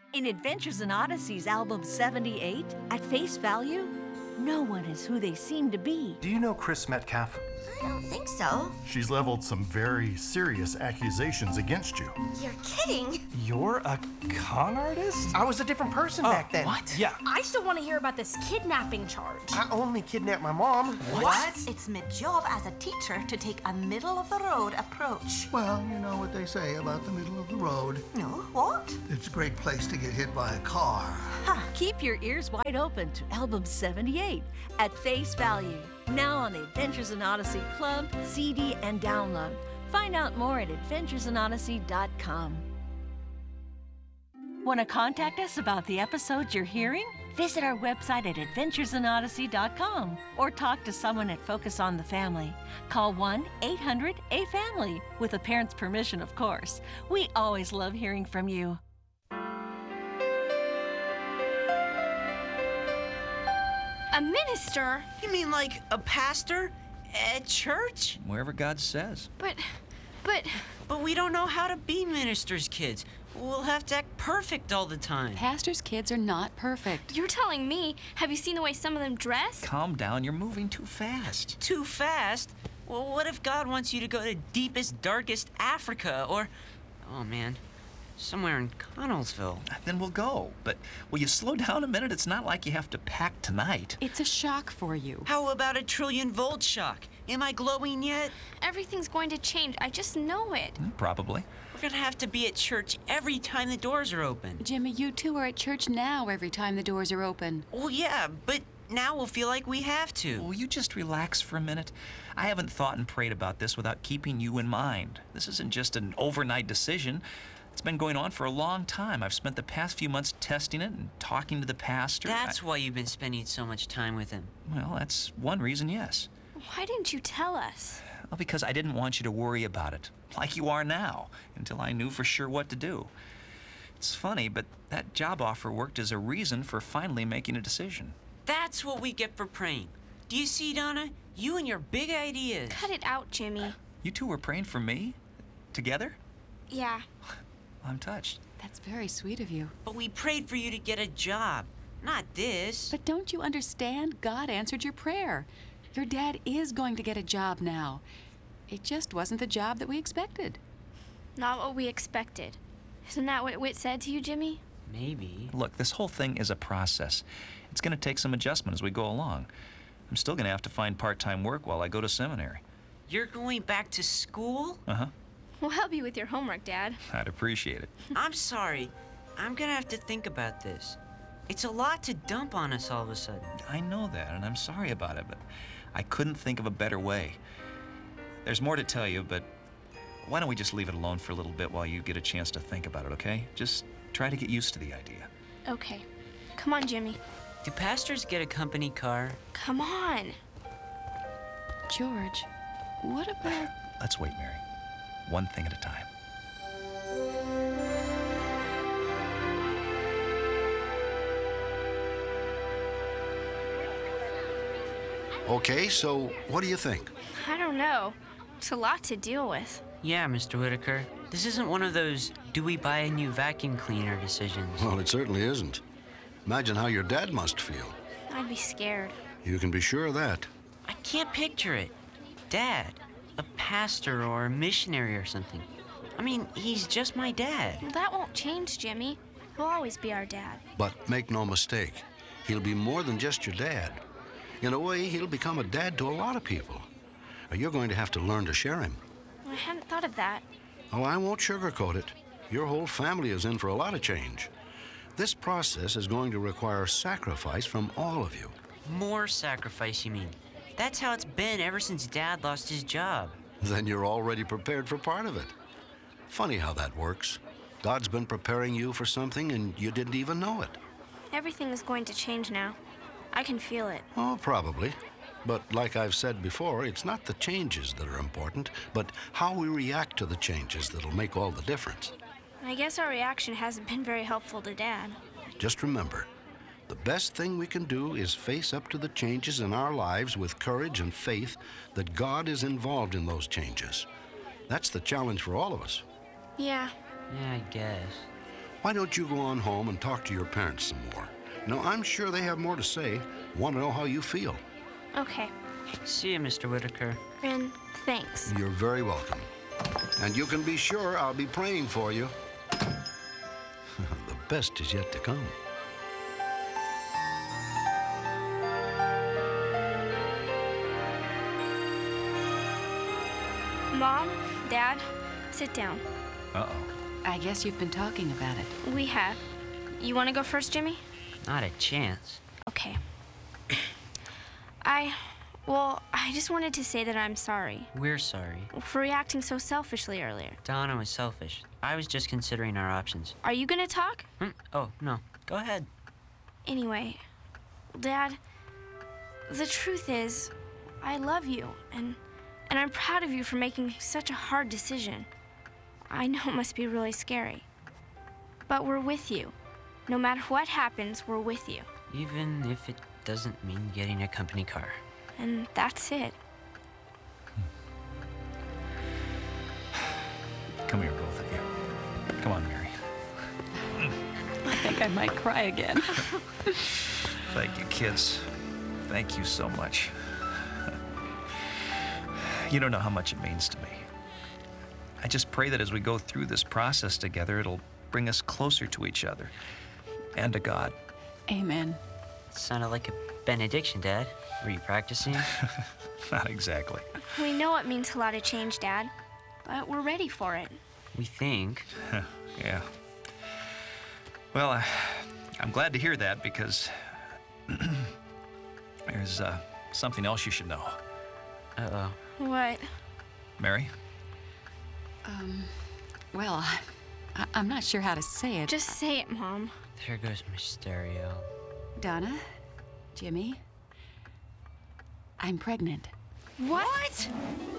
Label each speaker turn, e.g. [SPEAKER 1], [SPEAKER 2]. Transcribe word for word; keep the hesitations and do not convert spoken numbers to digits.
[SPEAKER 1] In Adventures in Odyssey's album seventy-eight, at face value, no one is who they seem to be.
[SPEAKER 2] Do you know Chris Metcalf?
[SPEAKER 3] I don't think so.
[SPEAKER 2] She's leveled some very serious accusations against you.
[SPEAKER 3] You're kidding.
[SPEAKER 4] You're a con artist?
[SPEAKER 5] I was a different person
[SPEAKER 4] Oh,
[SPEAKER 5] back then.
[SPEAKER 4] what? Yeah.
[SPEAKER 6] I still want to hear about this kidnapping charge.
[SPEAKER 5] I only kidnapped my mom.
[SPEAKER 4] What?
[SPEAKER 3] It's my job as a teacher to take a middle-of-the-road approach.
[SPEAKER 7] Well, you know what they say about the middle of the road.
[SPEAKER 3] No, what?
[SPEAKER 7] It's a great place to get hit by a car.
[SPEAKER 1] Keep your ears wide open to album seventy-eight, at face value. Now on the Adventures in Odyssey Club, C D, and download. Find out more at adventures in odyssey dot com. Want to contact us about the episodes you're hearing? Visit our website at adventures in odyssey dot com or talk to someone at Focus on the Family. Call one eight hundred A family, with a parent's permission, of course. We always love hearing from you.
[SPEAKER 6] A minister?
[SPEAKER 8] You mean like a pastor at church?
[SPEAKER 9] Wherever God says.
[SPEAKER 6] But, but...
[SPEAKER 8] But we don't know how to be ministers' kids. We'll have to act perfect all the time.
[SPEAKER 10] Pastors' kids are not perfect.
[SPEAKER 6] You're telling me, have you seen the way some of them dress?
[SPEAKER 9] Calm down, you're moving too fast.
[SPEAKER 8] Too fast? Well, what if God wants you to go to deepest, darkest Africa or... Oh, man. Somewhere in Connellsville.
[SPEAKER 9] Then we'll go. But will you slow down a minute? It's not like you have to pack tonight.
[SPEAKER 10] It's a shock for you.
[SPEAKER 8] How about a trillion volt shock? Am I glowing yet?
[SPEAKER 6] Everything's going to change. I just know it.
[SPEAKER 9] Mm, Probably.
[SPEAKER 8] We're gonna have to be at church every time the doors are open.
[SPEAKER 10] Jimmy, you two are at church now every time the doors are open.
[SPEAKER 8] Well, yeah, but now we'll feel like we have to.
[SPEAKER 9] Will you just relax for a minute? I haven't thought and prayed about this without keeping you in mind. This isn't just an overnight decision. It's been going on for a long time. I've spent the past few months testing it and talking to the pastor.
[SPEAKER 8] That's
[SPEAKER 9] I...
[SPEAKER 8] why you've been spending so much time with him.
[SPEAKER 9] Well, that's one reason, yes.
[SPEAKER 6] Why didn't you tell us?
[SPEAKER 9] Well, because I didn't want you to worry about it, like you are now, until I knew for sure what to do. It's funny, but that job offer worked as a reason for finally making a decision.
[SPEAKER 8] That's what we get for praying. Do you see, Donna? You and your big ideas.
[SPEAKER 6] Cut it out, Jimmy.
[SPEAKER 9] You two were praying for me? Together?
[SPEAKER 6] Yeah.
[SPEAKER 9] I'm touched.
[SPEAKER 10] That's very sweet of you.
[SPEAKER 8] But we prayed for you to get a job, not this.
[SPEAKER 10] But don't you understand? God answered your prayer. Your dad is going to get a job now. It just wasn't the job that we expected.
[SPEAKER 6] Not what we expected. Isn't that what Whit said to you, Jimmy?
[SPEAKER 8] Maybe.
[SPEAKER 9] Look, this whole thing is a process. It's going to take some adjustment as we go along. I'm still going to have to find part-time work while I go to seminary.
[SPEAKER 8] You're going back to school?
[SPEAKER 9] Uh-huh.
[SPEAKER 6] We'll help you with your homework, Dad.
[SPEAKER 9] I'd appreciate it.
[SPEAKER 8] I'm sorry. I'm gonna have to think about this. It's a lot to dump on us all of a sudden.
[SPEAKER 9] I know that, and I'm sorry about it, but I couldn't think of a better way. There's more to tell you, but why don't we just leave it alone for a little bit while you get a chance to think about it, okay? Just try to get used to the idea.
[SPEAKER 6] Okay. Come on, Jimmy.
[SPEAKER 8] Do pastors get a company car?
[SPEAKER 6] Come on.
[SPEAKER 10] George, what about...
[SPEAKER 9] Let's wait, Mary. One thing at a time.
[SPEAKER 7] Okay, so what do you think?
[SPEAKER 6] I don't know. It's a lot to deal with.
[SPEAKER 8] Yeah, Mister Whitaker. This isn't one of those do we buy a new vacuum cleaner decisions.
[SPEAKER 7] Well, it certainly isn't. Imagine how your dad must feel.
[SPEAKER 6] I'd be scared.
[SPEAKER 7] You can be sure of that.
[SPEAKER 8] I can't picture it. Dad, a pastor or a missionary or something. I mean, he's just my dad.
[SPEAKER 6] Well, that won't change, Jimmy. He'll always be our dad.
[SPEAKER 7] But make no mistake, he'll be more than just your dad. In a way, he'll become a dad to a lot of people. You're going to have to learn to share him.
[SPEAKER 6] I hadn't thought of that.
[SPEAKER 7] Oh, I won't sugarcoat it. Your whole family is in for a lot of change. This process is going to require sacrifice from all of you.
[SPEAKER 8] More sacrifice, you mean? That's how it's been ever since Dad lost his job.
[SPEAKER 7] Then you're already prepared for part of it. Funny how that works. God's been preparing you for something and you didn't even know it.
[SPEAKER 6] Everything is going to change now. I can feel it.
[SPEAKER 7] Oh, probably. But like I've said before, it's not the changes that are important, but how we react to the changes that'll make all the difference.
[SPEAKER 6] I guess our reaction hasn't been very helpful to Dad.
[SPEAKER 7] Just remember, the best thing we can do is face up to the changes in our lives with courage and faith that God is involved in those changes. That's the challenge for all of us.
[SPEAKER 6] Yeah.
[SPEAKER 8] Yeah, I guess.
[SPEAKER 7] Why don't you go on home and talk to your parents some more? You know, I'm sure they have more to say. Want to know how you feel.
[SPEAKER 6] Okay.
[SPEAKER 8] See you, Mister Whitaker.
[SPEAKER 6] And thanks.
[SPEAKER 7] You're very welcome. And you can be sure I'll be praying for you. The best is yet to come.
[SPEAKER 6] Mom, Dad, sit down.
[SPEAKER 9] Uh-oh.
[SPEAKER 10] I guess you've been talking about it.
[SPEAKER 6] We have. You want to go first, Jimmy?
[SPEAKER 8] Not a chance.
[SPEAKER 6] Okay. I, well, I just wanted to say that I'm sorry
[SPEAKER 8] We're sorry.
[SPEAKER 6] for reacting so selfishly earlier.
[SPEAKER 8] Donna was selfish. I was just considering our options.
[SPEAKER 6] Are you gonna talk?
[SPEAKER 8] Hmm? Oh, no. Go ahead.
[SPEAKER 6] Anyway, Dad, the truth is, I love you, and and I'm proud of you for making such a hard decision. I know it must be really scary, but we're with you. No matter what happens, we're with you.
[SPEAKER 8] Even if it doesn't mean getting a company car.
[SPEAKER 6] And that's it.
[SPEAKER 9] Come here, both of you. Come on, Mary.
[SPEAKER 10] I think I might cry again.
[SPEAKER 9] Thank you, kids. Thank you so much. You don't know how much it means to me. I just pray that as we go through this process together, it'll bring us closer to each other and to God.
[SPEAKER 10] Amen.
[SPEAKER 8] Sounded like a benediction, Dad. Were you practicing?
[SPEAKER 9] Not exactly.
[SPEAKER 6] We know it means a lot of change, Dad, but we're ready for it.
[SPEAKER 8] We think.
[SPEAKER 9] Yeah. Well, I, I'm glad to hear that because there's uh, something else you should know.
[SPEAKER 8] Uh-oh.
[SPEAKER 6] What?
[SPEAKER 9] Mary?
[SPEAKER 10] Um, well, I, I'm not sure how to say it.
[SPEAKER 6] Just say it, Mom.
[SPEAKER 8] There goes my stereo.
[SPEAKER 10] Donna, Jimmy, I'm pregnant.
[SPEAKER 6] What?